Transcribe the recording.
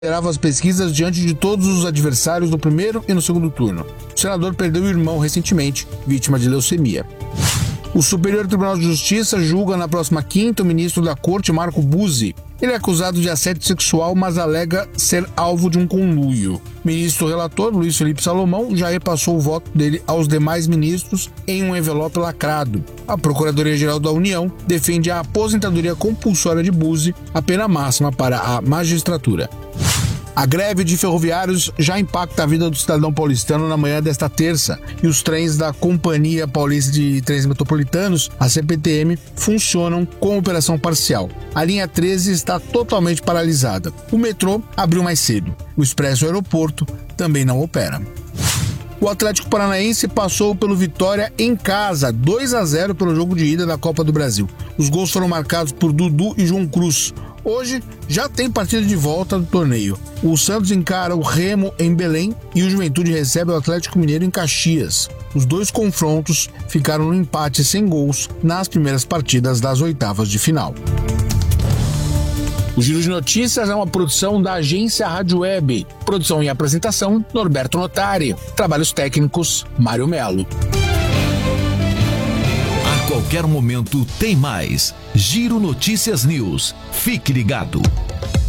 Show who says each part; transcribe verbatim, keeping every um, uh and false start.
Speaker 1: liderava as pesquisas diante de todos os adversários no primeiro e no segundo turno. O senador perdeu o irmão recentemente, vítima de leucemia. O Superior Tribunal de Justiça julga na próxima quinta o ministro da Corte, Marco Buzzi. Ele é acusado de assédio sexual, mas alega ser alvo de um conluio. O ministro relator, Luiz Felipe Salomão, já repassou o voto dele aos demais ministros em um envelope lacrado. A Procuradoria-Geral da União defende a aposentadoria compulsória de Buzzi, a pena máxima para a magistratura. A greve de ferroviários já impacta a vida do cidadão paulistano na manhã desta terça e os trens da Companhia Paulista de Trens Metropolitanos, a C P T M, funcionam com operação parcial. A linha treze está totalmente paralisada. O metrô abriu mais cedo. O Expresso Aeroporto também não opera. O Atlético Paranaense passou pelo Vitória em casa, dois a zero pelo jogo de ida da Copa do Brasil. Os gols foram marcados por Dudu e João Cruz. Hoje já tem partida de volta do torneio. O Santos encara o Remo em Belém e o Juventude recebe o Atlético Mineiro em Caxias. Os dois confrontos ficaram no empate sem gols nas primeiras partidas das oitavas de final. O Giro de Notícias é uma produção da agência Rádio Web. Produção e apresentação, Norberto Notari. Trabalhos técnicos, Mário Melo.
Speaker 2: A qualquer momento tem mais. Giro Notícias News. Fique ligado.